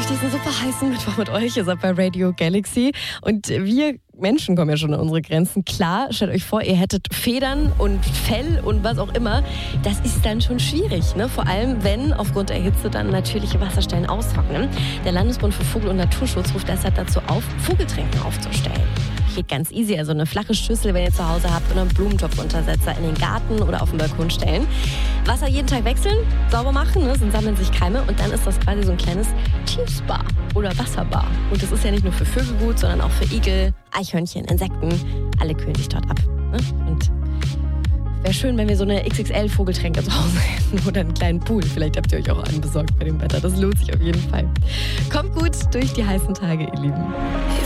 durch diesen super heißen Mittwoch mit euch. Ihr seid bei Radio Galaxy und wir Menschen kommen ja schon an unsere Grenzen. Klar, stellt euch vor, ihr hättet Federn und Fell und was auch immer. Das ist dann schon schwierig, ne? Vor allem, wenn aufgrund der Hitze dann natürliche Wasserstellen austrocknen. Der Landesbund für Vogel- und Naturschutz ruft deshalb dazu auf, Vogeltränken aufzustellen. Geht ganz easy, also eine flache Schüssel, wenn ihr zu Hause habt, oder einen Blumentopfuntersetzer in den Garten oder auf den Balkon stellen. Wasser jeden Tag wechseln, sauber machen, ne? Sonst sammeln sich Keime und dann ist das quasi so ein kleines Tiefspa oder Wasserbar. Und das ist ja nicht nur für Vögel gut, sondern auch für Igel, Eichhörnchen, Insekten. Alle kühlen sich dort ab. Ne? Und wäre schön, wenn wir so eine XXL-Vogeltränke zu Hause hätten oder einen kleinen Pool. Vielleicht habt ihr euch auch einen besorgt bei dem Wetter. Das lohnt sich auf jeden Fall. Kommt gut durch die heißen Tage, ihr Lieben.